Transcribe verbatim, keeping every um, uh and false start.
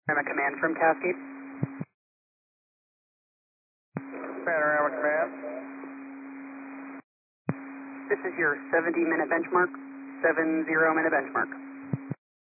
Panorama Command from Cascade. Panorama Command. This is your seventy minute benchmark, seven zero minute benchmark.